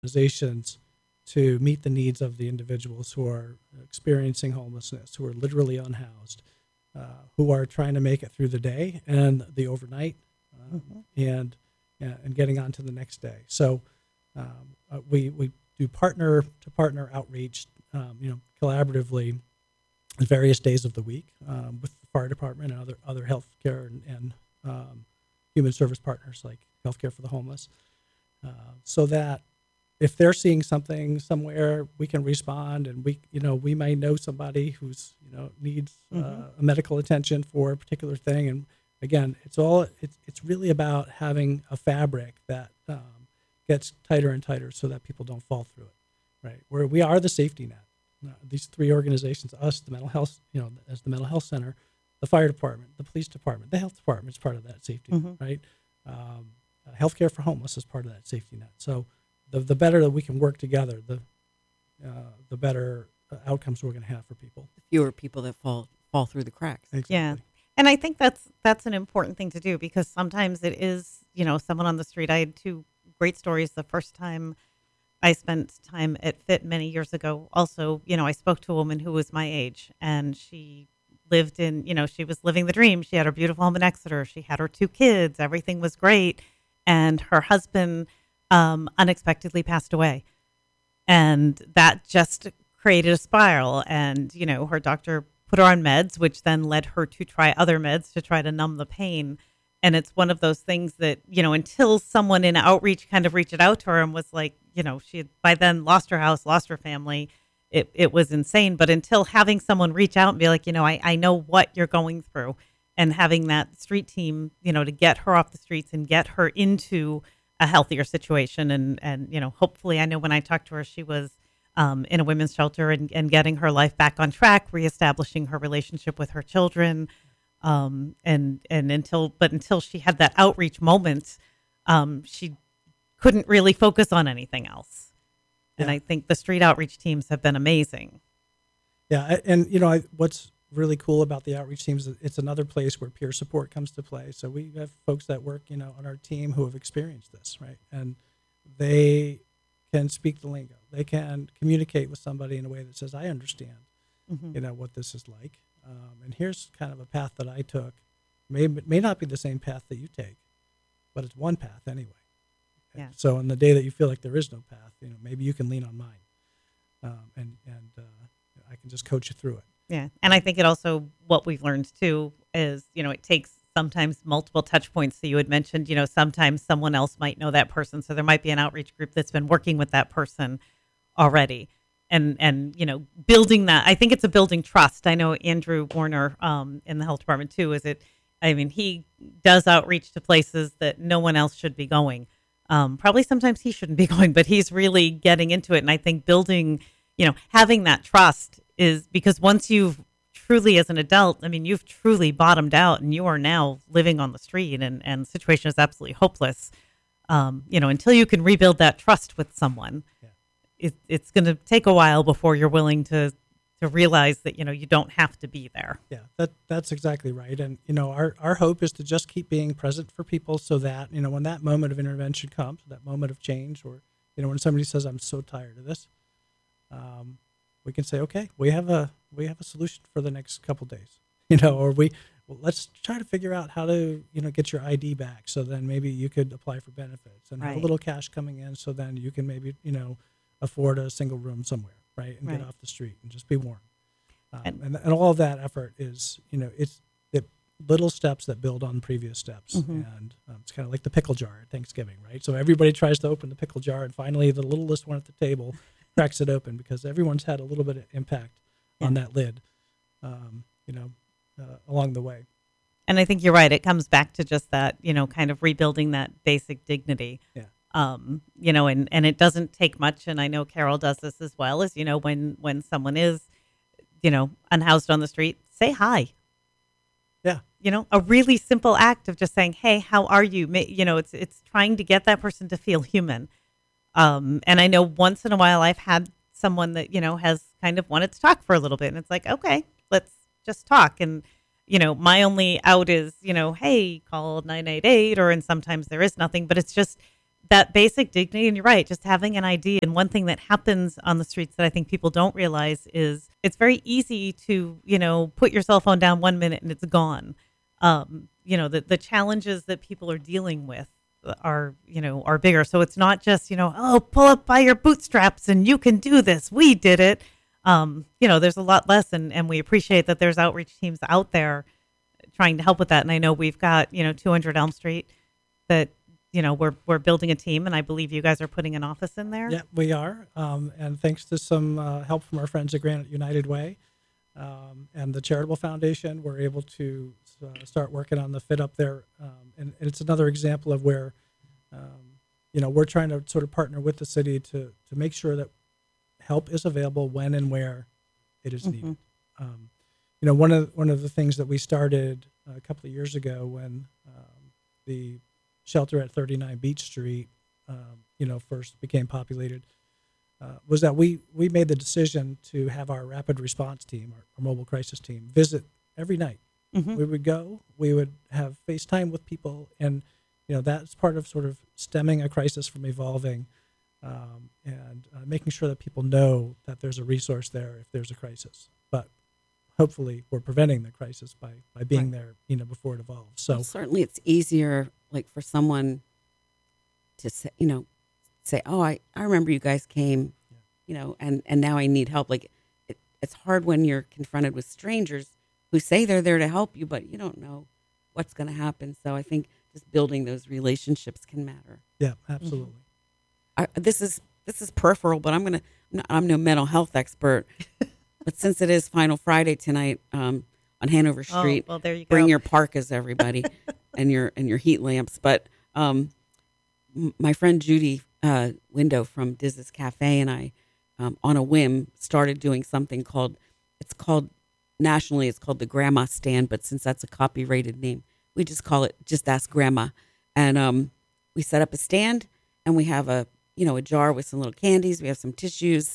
organizations to meet the needs of the individuals who are experiencing homelessness, who are literally unhoused, who are trying to make it through the day and the overnight, and getting on to the next day. So we do partner to partner outreach, collaboratively on various days of the week with the fire department and other healthcare and human service partners like Healthcare for the Homeless, so that if they're seeing something somewhere, we can respond, and we may know somebody who's needs a medical attention for a particular thing. And again, it's really about having a fabric that gets tighter and tighter so that people don't fall through it, right? Where we are the safety net. These three organizations, us, the mental health, as the mental health center, the fire department, the police department, the health department is part of that safety net, right? Healthcare for Homeless is part of that safety net. So the better that we can work together, the better outcomes we're going to have for people. Fewer people that fall through the cracks. Exactly. Yeah. And I think that's an important thing to do, because sometimes it is, someone on the street. I had two great stories. The first time I spent time at FIT many years ago, also, I spoke to a woman who was my age, and she lived in, she was living the dream. She had her beautiful home in Exeter. She had her 2 kids. Everything was great. And her husband unexpectedly passed away. And that just created a spiral. And, her doctor put her on meds, which then led her to try other meds to try to numb the pain. And it's one of those things that, until someone in outreach kind of reached out to her and was like, she had by then lost her house, lost her family. It was insane. But until having someone reach out and be like, I know what you're going through, and having that street team, to get her off the streets and get her into a healthier situation. And hopefully, I know when I talked to her, she was in a women's shelter and getting her life back on track, reestablishing her relationship with her children. And until she had that outreach moment, she couldn't really focus on anything else. Yeah. And I think the street outreach teams have been amazing. Yeah. And, what's really cool about the outreach teams is it's another place where peer support comes to play. So we have folks that work, on our team who have experienced this, right? And they can speak the lingo. They can communicate with somebody in a way that says, I understand, what this is like. And here's kind of a path that I took. May not be the same path that you take, but it's one path anyway. Yeah. So on the day that you feel like there is no path, maybe you can lean on mine, and I can just coach you through it. Yeah. And I think it also, what we've learned too is, it takes sometimes multiple touch points. So you had mentioned, sometimes someone else might know that person. So there might be an outreach group that's been working with that person already. And building that, I think it's a building trust. I know Andrew Warner in the health department too, he does outreach to places that no one else should be going. Probably sometimes he shouldn't be going, but he's really getting into it. And I think building, having that trust is because once you've truly, as an adult, you've truly bottomed out and you are now living on the street and the situation is absolutely hopeless. Until you can rebuild that trust with someone, it's going to take a while before you're willing to realize that, you don't have to be there. Yeah, that's exactly right. And, our hope is to just keep being present for people so that, when that moment of intervention comes, that moment of change, or, when somebody says, I'm so tired of this, we can say, okay, we have a solution for the next couple days, or let's try to figure out how to, get your ID back. So then maybe you could apply for benefits and have a little cash coming in. So then you can maybe, afford a single room somewhere, right? And get off the street and just be warm. And all of that effort is, it's the little steps that build on previous steps. And it's kind of like the pickle jar at Thanksgiving, right? So everybody tries to open the pickle jar, and finally the littlest one at the table cracks it open because everyone's had a little bit of impact on that lid, along the way. And I think you're right. It comes back to just that, kind of rebuilding that basic dignity. Yeah. And it doesn't take much. And I know Carol does this as well, as, when someone is, unhoused on the street, say hi. Yeah. A really simple act of just saying, hey, how are you? It's trying to get that person to feel human. And I know once in a while I've had someone that, has kind of wanted to talk for a little bit, and it's like, okay, let's just talk. And, my only out is, hey, call 988, and sometimes there is nothing, but it's just that basic dignity. And you're right, just having an ID. And one thing that happens on the streets that I think people don't realize is it's very easy to, put your cell phone down 1 minute and it's gone. The challenges that people are dealing with are bigger. So it's not just, pull up by your bootstraps and you can do this. We did it. There's a lot less. And we appreciate that there's outreach teams out there trying to help with that. And I know we've got, 200 Elm Street that, we're building a team, and I believe you guys are putting an office in there. Yeah, we are. And thanks to some help from our friends at Granite United Way and the Charitable Foundation, we're able to start working on the fit up there. And it's another example of where, we're trying to sort of partner with the city to make sure that help is available when and where it is needed. One of the things that we started a couple of years ago when the shelter at 39 Beach Street, first became populated, was that we made the decision to have our rapid response team, our mobile crisis team, visit every night. We would go, we would have FaceTime with people, and that's part of sort of stemming a crisis from evolving, and making sure that people know that there's a resource there if there's a crisis. But hopefully we're preventing the crisis by being there, before it evolves. So Well, certainly it's easier, like for someone to say, oh, I remember you guys came, and now I need help. Like it's hard when you're confronted with strangers who say they're there to help you, but you don't know what's going to happen. So I think just building those relationships can matter. yeah, absolutely. This is peripheral, but I'm no mental health expert. But since it is Final Friday tonight on Hanover Street, well, there you bring go. your parkas, everybody, and your heat lamps. But my friend Judy Window from Diz's Cafe and I, on a whim, started doing something nationally it's called the Grandma Stand, but since that's a copyrighted name, we just call it Just Ask Grandma. And we set up a stand, and we have a jar with some little candies. We have some tissues.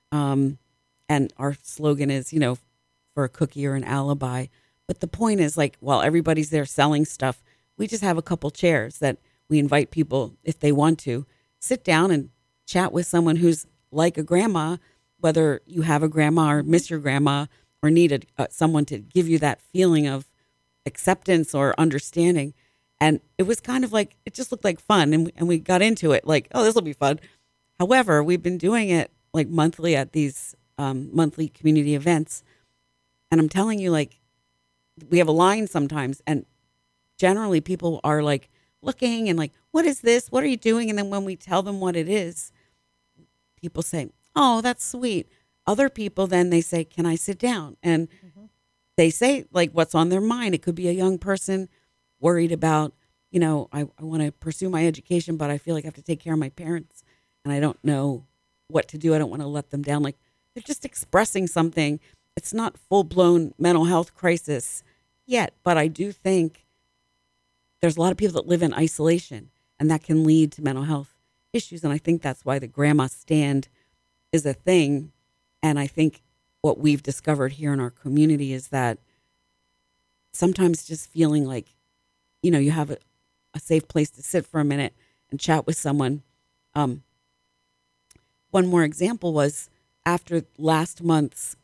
And our slogan is, for a cookie or an alibi. But the point is, like, while everybody's there selling stuff, we just have a couple chairs that we invite people, if they want to, sit down and chat with someone who's like a grandma, whether you have a grandma or miss your grandma or need someone to give you that feeling of acceptance or understanding. And it was kind of like, it just looked like fun. And we got into it like, oh, this will be fun. However, we've been doing it like monthly at these monthly community events. And I'm telling you, like, we have a line sometimes, and generally people are like looking and like, what is this? What are you doing? And then when we tell them what it is, people say, oh, that's sweet. Other people, then they say, can I sit down? And they say like what's on their mind. It could be a young person worried about, I want to pursue my education, but I feel like I have to take care of my parents and I don't know what to do. I don't want to let them down. Like, they're just expressing something. It's not full-blown mental health crisis yet, but I do think there's a lot of people that live in isolation, and that can lead to mental health issues. And I think that's why the Grandma Stand is a thing. And I think what we've discovered here in our community is that sometimes just feeling like, you have a safe place to sit for a minute and chat with someone. One more example was after last month's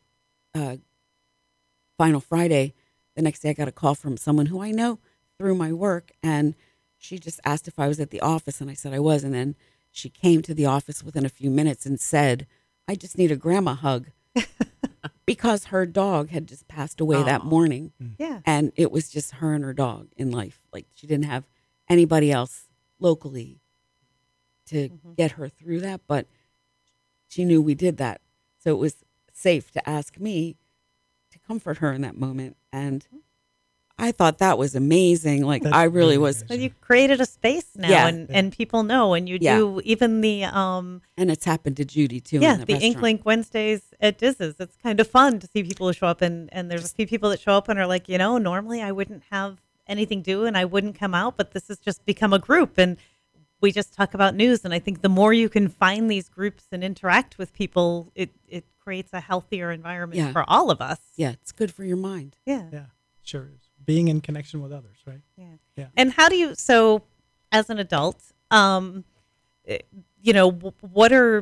Final Friday, the next day I got a call from someone who I know through my work, and she just asked if I was at the office, and I said I was. And then she came to the office within a few minutes and said, I just need a grandma hug. Because her dog had just passed away that morning. Yeah. And it was just her and her dog in life. Like, she didn't have anybody else locally to get her through that, but she knew we did that. So it was safe to ask me to comfort her in that moment. And I thought that was amazing. Like, That's I really really was. amazing. Well, you created a space now, Yeah. and people know, and you do even the And it's happened to Judy too. yeah, in the the Ink restaurant. Link Wednesdays at Diz's. It's kind of fun to see people who show up, and there's a few people that show up and are like, normally I wouldn't have anything to do and I wouldn't come out, but this has just become a group, and we just talk about news. And I think the more you can find these groups and interact with people, it creates a healthier environment for all of us. Yeah, it's good for your mind. Yeah. Yeah, sure is. Being in connection with others, right? Yeah. Yeah. And how do you, so as an adult, um, what are